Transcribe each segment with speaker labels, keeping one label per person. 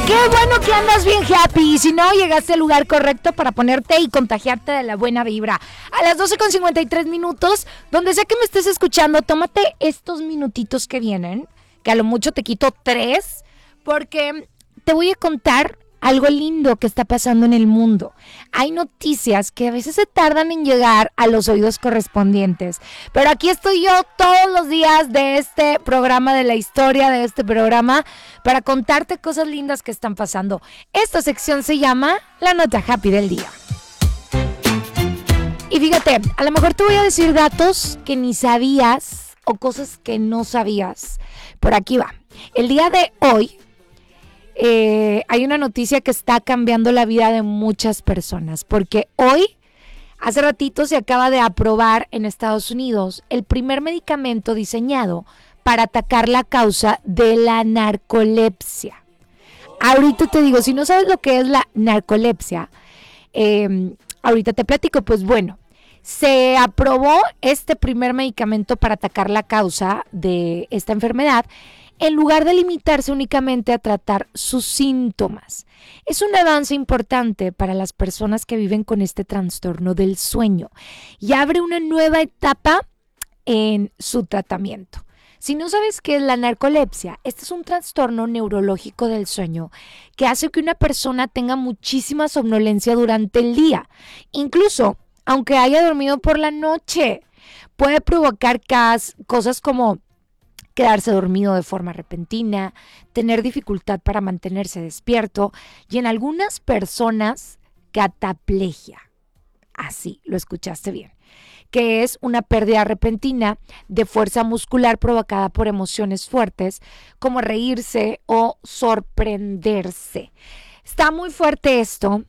Speaker 1: Qué bueno que andas bien happy. Y si no, llegaste al lugar correcto para ponerte y contagiarte de la buena vibra. A las 12:53, donde sea que me estés escuchando, tómate estos minutitos que vienen, que a lo mucho te quito 3, porque te voy a contar algo lindo que está pasando en el mundo. Hay noticias que a veces se tardan en llegar a los oídos correspondientes, pero aquí estoy yo todos los días de este programa, de la historia de este programa, para contarte cosas lindas que están pasando. Esta sección se llama La Nota Happy del Día. Y fíjate, a lo mejor te voy a decir datos que ni sabías o cosas que no sabías. Por aquí va. El día de hoy hay una noticia que está cambiando la vida de muchas personas, porque hoy, hace ratito, se acaba de aprobar en Estados Unidos el primer medicamento diseñado para atacar la causa de la narcolepsia. Ahorita te digo, si no sabes lo que es la narcolepsia, ahorita te platico. Pues bueno, se aprobó este primer medicamento para atacar la causa de esta enfermedad, en lugar de limitarse únicamente a tratar sus síntomas. Es un avance importante para las personas que viven con este trastorno del sueño y abre una nueva etapa en su tratamiento. Si no sabes qué es la narcolepsia, este es un trastorno neurológico del sueño que hace que una persona tenga muchísima somnolencia durante el día, incluso aunque haya dormido por la noche. Puede provocar cosas como quedarse dormido de forma repentina, tener dificultad para mantenerse despierto y en algunas personas cataplegia. Así, lo escuchaste bien. Que es una pérdida repentina de fuerza muscular provocada por emociones fuertes como reírse o sorprenderse. Está muy fuerte esto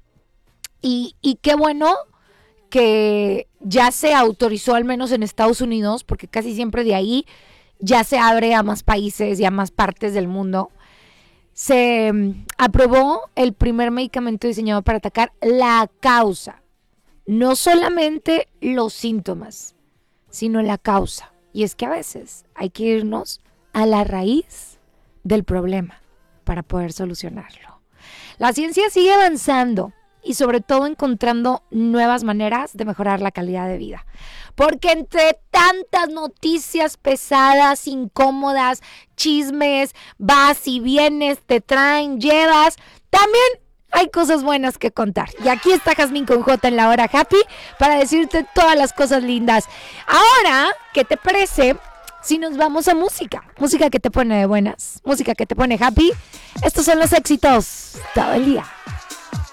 Speaker 1: y qué bueno que ya se autorizó, al menos en Estados Unidos, porque casi siempre de ahí ya se abre a más países y a más partes del mundo. Se aprobó el primer medicamento diseñado para atacar la causa, no solamente los síntomas, sino la causa. Y es que a veces hay que irnos a la raíz del problema para poder solucionarlo. La ciencia sigue avanzando y sobre todo encontrando nuevas maneras de mejorar la calidad de vida. Porque entre tantas noticias pesadas, incómodas, chismes, vas y vienes, te traen, llevas, también hay cosas buenas que contar. Y aquí está Jazmín con J en la hora happy para decirte todas las cosas lindas. Ahora, ¿qué te parece si nos vamos a música? Música que te pone de buenas, música que te pone happy. Estos son los éxitos todo el día.